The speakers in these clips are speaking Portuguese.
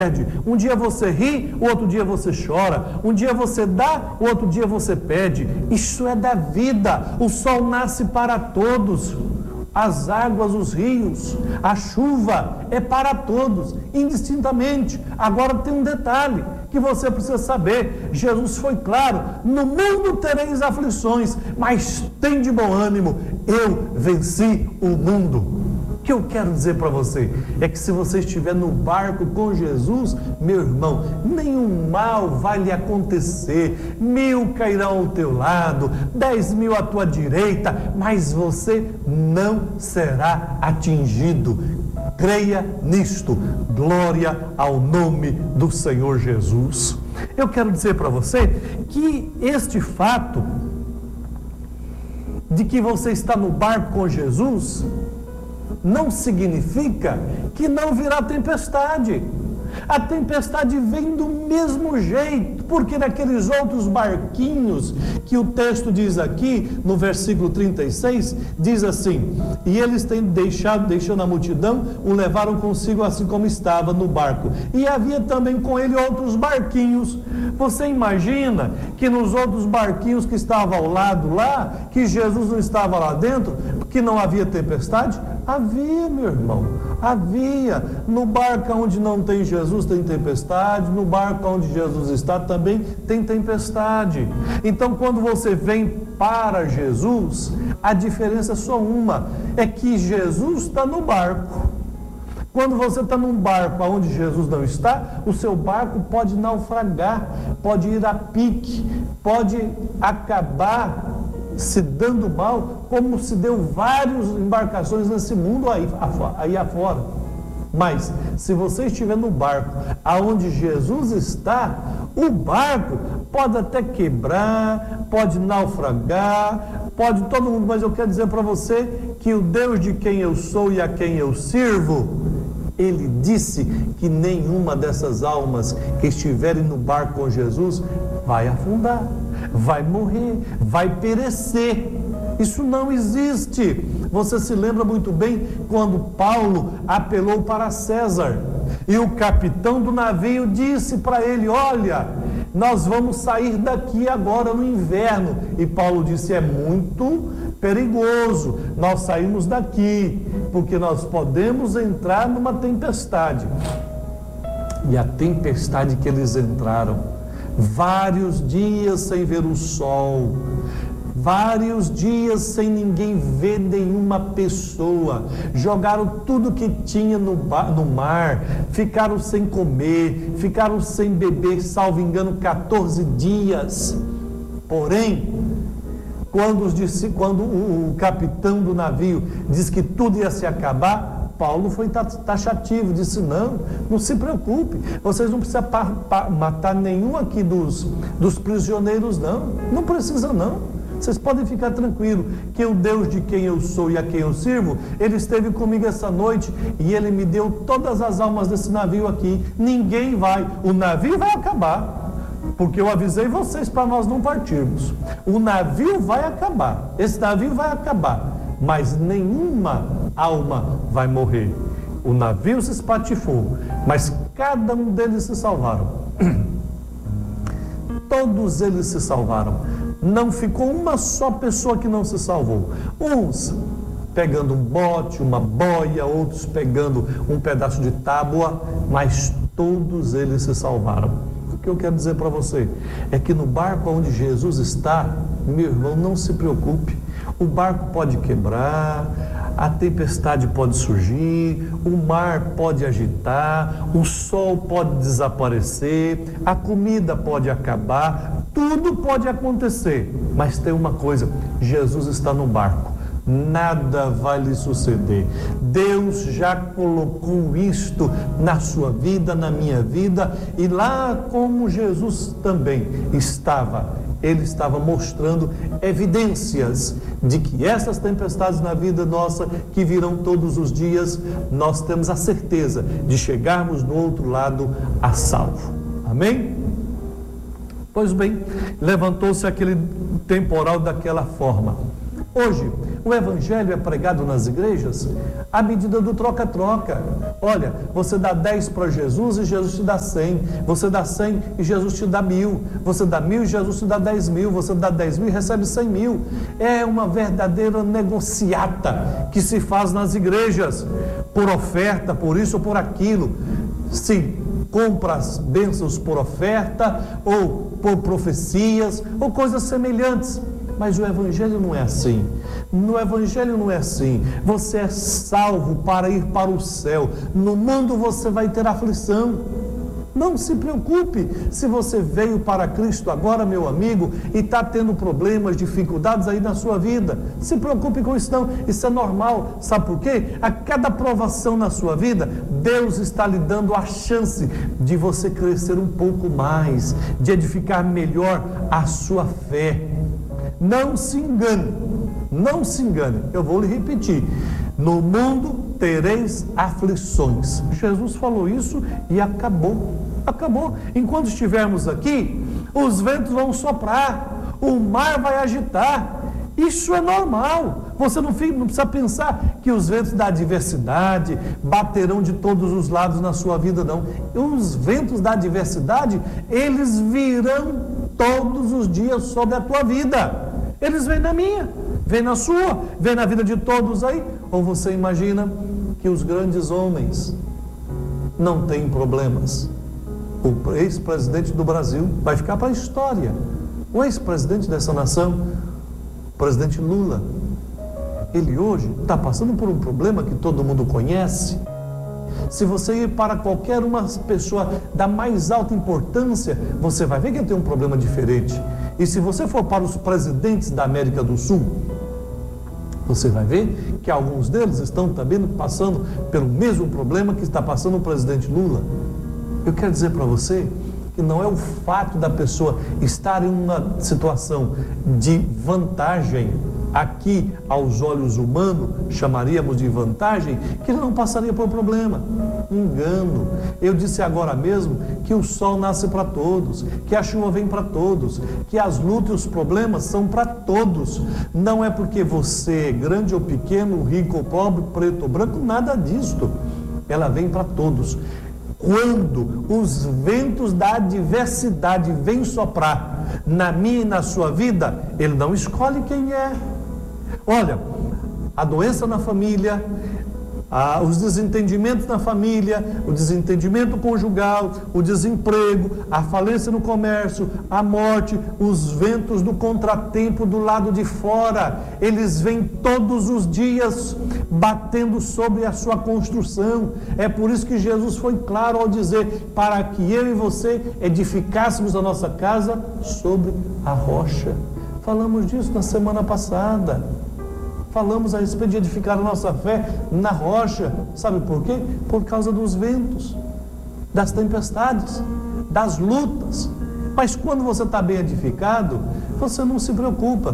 Um dia você ri, o outro dia você chora. Um dia você dá, o outro dia você pede. Isso é da vida. O sol nasce para todos. As águas, os rios, a chuva é para todos, indistintamente. Agora tem um detalhe que você precisa saber. Jesus foi claro: no mundo tereis aflições, mas tem de bom ânimo, eu venci o mundo. O que eu quero dizer para você é que se você estiver no barco com Jesus, meu irmão, nenhum mal vai lhe acontecer. 1000 cairão ao teu lado, 10.000 à tua direita, mas você não será atingido. Creia nisto. Glória ao nome do Senhor Jesus. Eu quero dizer para você que este fato de que você está no barco com Jesus não significa que não virá tempestade. A tempestade vem do mesmo jeito, porque naqueles outros barquinhos que o texto diz aqui, no versículo 36, diz assim: e eles têm deixando a multidão, o levaram consigo assim como estava no barco. E havia também com ele outros barquinhos. Você imagina que nos outros barquinhos que estavam ao lado lá, que Jesus não estava lá dentro, que não havia tempestade? Havia, meu irmão, havia. No barco onde não tem Jesus tem tempestade, no barco onde Jesus está também tem tempestade. Então, quando você vem para Jesus, a diferença é só uma, é que Jesus está no barco. Quando você está num barco onde Jesus não está, o seu barco pode naufragar, pode ir a pique, pode acabar se dando mal, como se deu várias embarcações nesse mundo aí afora. Mas se você estiver no barco aonde Jesus está, o barco pode até quebrar, pode naufragar, pode todo mundo, mas eu quero dizer para você que o Deus de quem eu sou e a quem eu sirvo, Ele disse que nenhuma dessas almas que estiverem no barco com Jesus vai afundar, vai morrer, vai perecer. Isso não existe. Você se lembra muito bem quando Paulo apelou para César e o capitão do navio disse para ele: olha, nós vamos sair daqui agora no inverno. E Paulo disse: é muito perigoso nós sairmos daqui, porque nós podemos entrar numa tempestade. E a tempestade que eles entraram, vários dias sem ver o sol, vários dias sem ninguém ver nenhuma pessoa, jogaram tudo que tinha no mar, ficaram sem comer, ficaram sem beber, salvo engano, 14 dias. Porém, quando o capitão do navio disse que tudo ia se acabar, Paulo foi taxativo, disse: não se preocupe, vocês não precisam matar nenhum aqui dos prisioneiros, não precisa não. Vocês podem ficar tranquilos, que o Deus de quem eu sou e a quem eu sirvo, Ele esteve comigo essa noite e Ele me deu todas as almas desse navio aqui. Ninguém vai, o navio vai acabar, porque eu avisei vocês para nós não partirmos. O navio vai acabar, esse navio vai acabar, mas nenhuma alma vai morrer. O navio se espatifou, mas cada um deles se salvaram. Todos eles se salvaram. Não ficou uma só pessoa que não se salvou. Uns pegando um bote, uma boia, outros pegando um pedaço de tábua, mas todos eles se salvaram. O que eu quero dizer para você é que no barco onde Jesus está, meu irmão, não se preocupe. O barco pode quebrar, a tempestade pode surgir, o mar pode agitar, o sol pode desaparecer, a comida pode acabar, tudo pode acontecer. Mas tem uma coisa: Jesus está no barco, nada vai lhe suceder. Deus já colocou isto na sua vida, na minha vida, e lá como Jesus também estava, Ele estava mostrando evidências de que essas tempestades na vida nossa, que virão todos os dias, nós temos a certeza de chegarmos do outro lado a salvo. Amém? Pois bem, levantou-se aquele temporal daquela forma. Hoje, o evangelho é pregado nas igrejas à medida do troca-troca. Olha, você dá 10 para Jesus e Jesus te dá 100. Você dá 100 e Jesus te dá 1.000. Você dá 1.000 e Jesus te dá 10.000. Você dá 10.000 e recebe 100.000. É uma verdadeira negociata que se faz nas igrejas, por oferta, por isso ou por aquilo. Se compra as bênçãos por oferta, ou por profecias, ou coisas semelhantes. Mas o evangelho não é assim. No evangelho não é assim. Você é salvo para ir para o céu. No mundo você vai ter aflição. Não se preocupe se você veio para Cristo agora, meu amigo, e está tendo problemas, dificuldades aí na sua vida. Se preocupe com isso não, isso é normal. Sabe por quê? A cada provação na sua vida, Deus está lhe dando a chance de você crescer um pouco mais, de edificar melhor a sua fé. Não se engane, não se engane, eu vou lhe repetir: no mundo tereis aflições. Jesus falou isso e acabou. Enquanto estivermos aqui, os ventos vão soprar, o mar vai agitar. Isso é normal. Você não precisa pensar que os ventos da adversidade baterão de todos os lados na sua vida, não. Os ventos da adversidade, eles virão todos os dias sobre a tua vida. Eles vêm na minha, vêm na sua, vêm na vida de todos aí. Ou você imagina que os grandes homens não têm problemas? O ex-presidente do Brasil vai ficar para a história. O ex-presidente dessa nação, o presidente Lula, ele hoje está passando por um problema que todo mundo conhece. Se você ir para qualquer uma pessoa da mais alta importância, você vai ver que ele tem um problema diferente. E se você for para os presidentes da América do Sul, você vai ver que alguns deles estão também passando pelo mesmo problema que está passando o presidente Lula. Eu quero dizer para você que não é o fato da pessoa estar em uma situação de vantagem, aqui aos olhos humanos chamaríamos de vantagem, que ele não passaria por problema. Engano. Eu disse agora mesmo que o sol nasce para todos, que a chuva vem para todos, que as lutas e os problemas são para todos. Não é porque você é grande ou pequeno, rico ou pobre, preto ou branco, nada disto. Ela vem para todos. Quando os ventos da adversidade vêm soprar na minha e na sua vida, ele não escolhe quem é. Olha, a doença na família, os desentendimentos na família, o desentendimento conjugal, o desemprego, a falência no comércio, a morte, os ventos do contratempo do lado de fora, eles vêm todos os dias batendo sobre a sua construção. É por isso que Jesus foi claro ao dizer, para que eu e você edificássemos a nossa casa sobre a rocha. Falamos disso na semana passada. Falamos a respeito de edificar a nossa fé na rocha. Sabe por quê? Por causa dos ventos, das tempestades, das lutas. Mas quando você está bem edificado, você não se preocupa.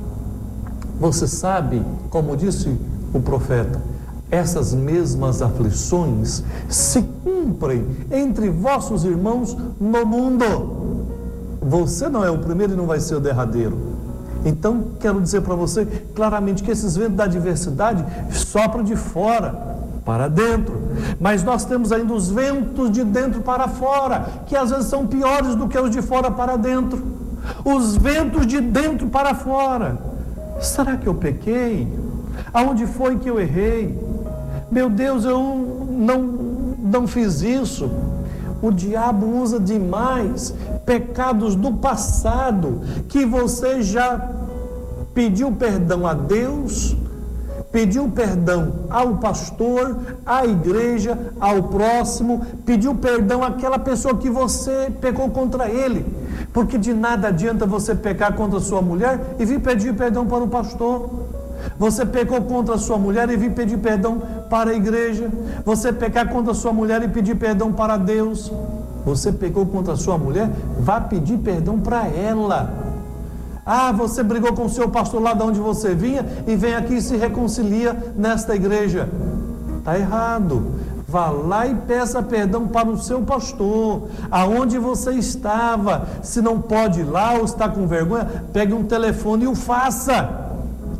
Você sabe, como disse o profeta, essas mesmas aflições se cumprem entre vossos irmãos no mundo. Você não é o primeiro e não vai ser o derradeiro. Então, quero dizer para você claramente que esses ventos da adversidade sopram de fora para dentro. Mas nós temos ainda os ventos de dentro para fora, que às vezes são piores do que os de fora para dentro. Os ventos de dentro para fora. Será que eu pequei? Aonde foi que eu errei? Meu Deus, eu não fiz isso. O diabo usa demais pecados do passado, que você já pediu perdão a Deus, pediu perdão ao pastor, à igreja, ao próximo, pediu perdão àquela pessoa que você pecou contra ele, porque de nada adianta você pecar contra sua mulher e vir pedir perdão para o pastor. Você pecou contra a sua mulher e vir pedir perdão para a igreja. Você pecar contra a sua mulher e pedir perdão para Deus. Você pecou contra a sua mulher, vá pedir perdão para ela. Ah, você brigou com o seu pastor lá de onde você vinha e vem aqui e se reconcilia nesta igreja. Está errado. Vá lá e peça perdão para o seu pastor, aonde você estava. Se não pode ir lá ou está com vergonha, pegue um telefone e o faça.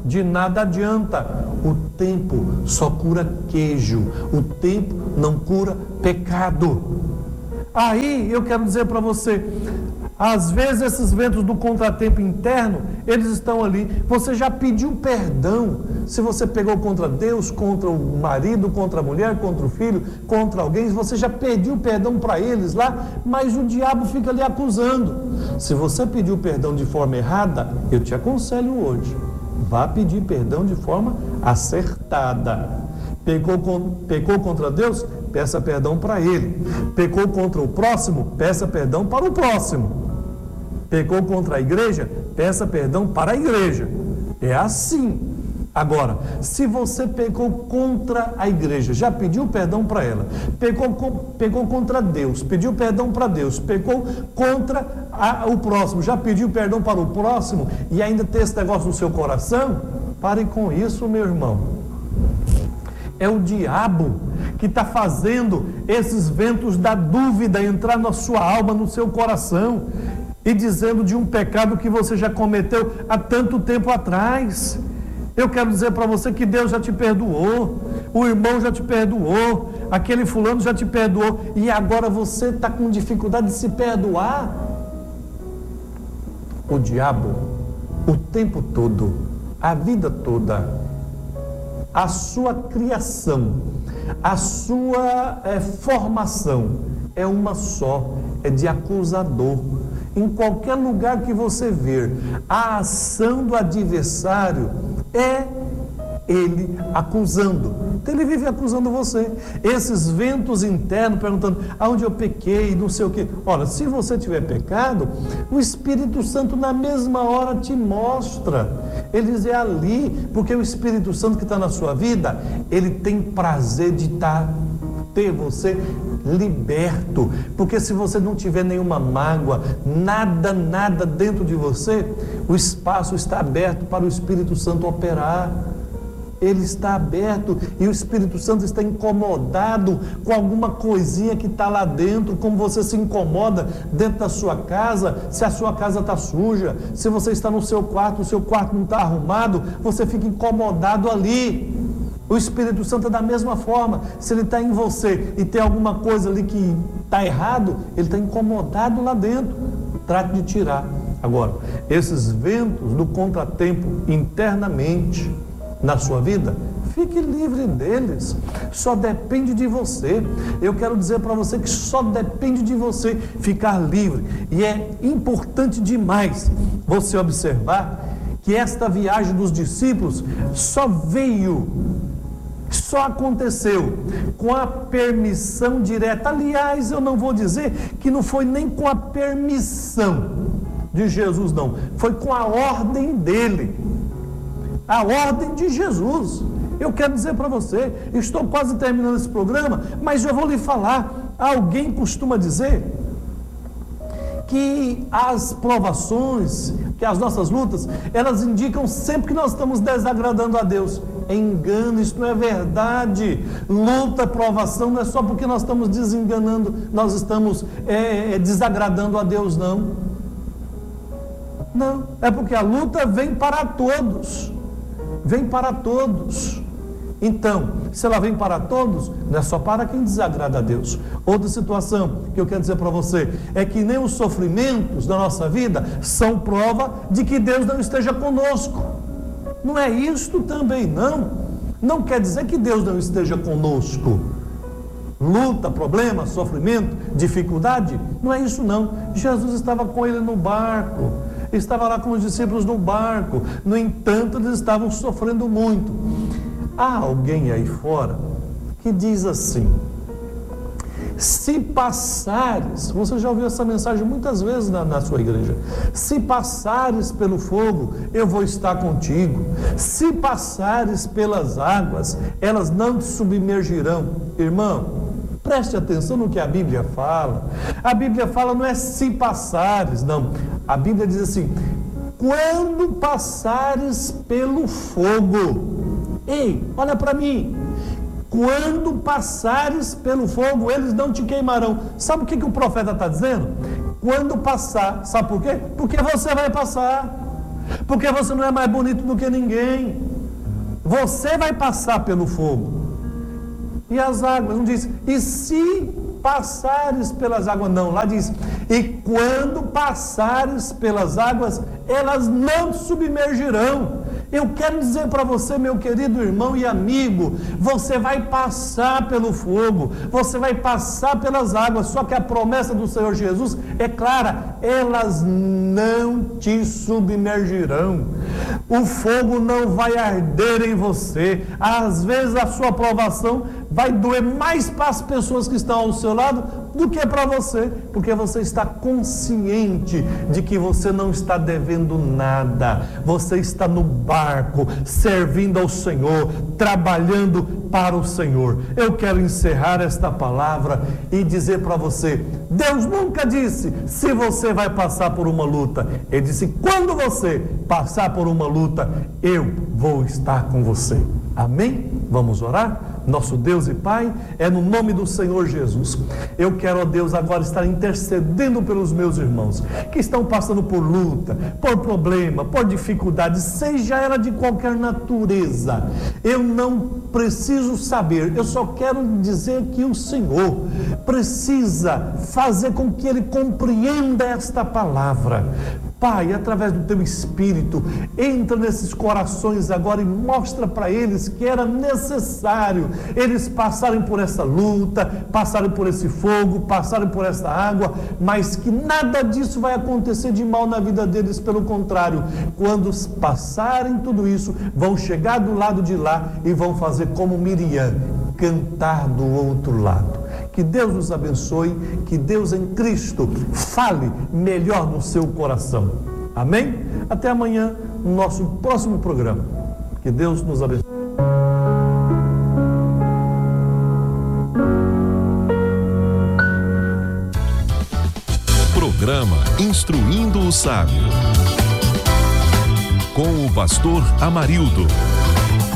de nada adianta. O tempo só cura queijo, o tempo não cura pecado. Aí eu quero dizer para você, às vezes esses ventos do contratempo interno, eles estão ali. Você já pediu perdão? Se você pegou contra Deus, contra o marido, contra a mulher, contra o filho, contra alguém, você já pediu perdão para eles lá, mas o diabo fica ali acusando. Se você pediu perdão de forma errada, eu te aconselho hoje, vá pedir perdão de forma acertada. Pecou contra Deus? Peça perdão para Ele. Pecou contra o próximo? Peça perdão para o próximo. Pecou contra a igreja? Peça perdão para a igreja. É assim. Agora, se você pecou contra a igreja, já pediu perdão para ela, pecou contra Deus, pediu perdão para Deus, pecou contra o próximo, já pediu perdão para o próximo e ainda tem esse negócio no seu coração? Pare com isso, meu irmão. É o diabo que está fazendo esses ventos da dúvida entrar na sua alma, no seu coração, e dizendo de um pecado que você já cometeu há tanto tempo atrás. Eu quero dizer para você que Deus já te perdoou, o irmão já te perdoou, aquele fulano já te perdoou, e agora você está com dificuldade de se perdoar. O diabo, o tempo todo, a vida toda, a sua criação, a sua formação é uma só, é de acusador. Em qualquer lugar que você ver a ação do adversário, é ele acusando. Então ele vive acusando você. Esses ventos internos perguntando aonde eu pequei, não sei o que. Olha, se você tiver pecado, o Espírito Santo na mesma hora te mostra. Ele diz, é ali, porque o Espírito Santo que está na sua vida, ele tem prazer de ter você liberto, porque se você não tiver nenhuma mágoa, nada dentro de você, o espaço está aberto para o Espírito Santo operar. Ele está aberto e o Espírito Santo está incomodado com alguma coisinha que está lá dentro, como você se incomoda dentro da sua casa, se a sua casa está suja, se você está no seu quarto, o seu quarto não está arrumado, você fica incomodado ali. O Espírito Santo é da mesma forma. Se ele está em você e tem alguma coisa ali que está errado, ele está incomodado lá dentro. Trate de tirar. Agora, esses ventos do contratempo internamente na sua vida, fique livre deles. Só depende de você. Eu quero dizer para você que só depende de você ficar livre. E é importante demais você observar que esta viagem dos discípulos só aconteceu com a permissão direta. Aliás, eu não vou dizer que não foi nem com a permissão de Jesus, não. Foi com a ordem dele. A ordem de Jesus. Eu quero dizer para você, estou quase terminando esse programa, mas eu vou lhe falar. Alguém costuma dizer que as provações, que as nossas lutas, elas indicam sempre que nós estamos desagradando a Deus. É engano, isso não é verdade. Luta, provação, não é só porque nós estamos desenganando, nós estamos desagradando a Deus, não. Não, é porque a luta vem para todos. Vem para todos. Então, se ela vem para todos, não é só para quem desagrada a Deus. Outra situação que eu quero dizer para você é que nem os sofrimentos da nossa vida são prova de que Deus não esteja conosco. Não é isto também, não. Não quer dizer que Deus não esteja conosco. Luta, problema, sofrimento, dificuldade, não é isso não. Jesus estava com ele no barco, estava lá com os discípulos no barco. No entanto, eles estavam sofrendo muito. Há alguém aí fora que diz assim: se passares, você já ouviu essa mensagem muitas vezes na sua igreja, se passares pelo fogo, eu vou estar contigo, se passares pelas águas, elas não te submergirão. Irmão, preste atenção no que a Bíblia fala. A Bíblia fala não é se passares, não. A Bíblia diz assim: quando passares pelo fogo. Ei, olha para mim. Quando passares pelo fogo, eles não te queimarão. Sabe o que o profeta está dizendo? Quando passar, sabe por quê? Porque você vai passar. porque você não é mais bonito do que ninguém. Você vai passar pelo fogo. E as águas, não diz, e se passares pelas águas, não, lá diz, e quando passares pelas águas, elas não te submergirão. Eu quero dizer para você, meu querido irmão e amigo, você vai passar pelo fogo, você vai passar pelas águas, só que a promessa do Senhor Jesus é clara, elas não te submergirão. O fogo não vai arder em você. Às vezes a sua provação vai doer mais para as pessoas que estão ao seu lado do que para você, porque você está consciente de que você não está devendo nada, você está no barco, servindo ao Senhor, trabalhando para o Senhor. Eu quero encerrar esta palavra e dizer para você, Deus nunca disse se você vai passar por uma luta, Ele disse, quando você passar por uma luta, eu vou estar com você. Amém? Vamos orar? Nosso Deus e Pai, é no nome do Senhor Jesus. Eu quero, ó Deus, agora estar intercedendo pelos meus irmãos que estão passando por luta, por problema, por dificuldade, seja ela de qualquer natureza. Eu não preciso saber, eu só quero dizer que o Senhor precisa fazer com que ele compreenda esta palavra. Pai, através do Teu Espírito, entra nesses corações agora e mostra para eles que era necessário eles passarem por essa luta, passarem por esse fogo, passarem por essa água, mas que nada disso vai acontecer de mal na vida deles, pelo contrário, quando passarem tudo isso, vão chegar do lado de lá e vão fazer como Miriam, cantar do outro lado. Que Deus nos abençoe, que Deus em Cristo fale melhor no seu coração. Amém? Até amanhã, no nosso próximo programa. Que Deus nos abençoe. Programa Instruindo o Sábio, com o pastor Amarildo.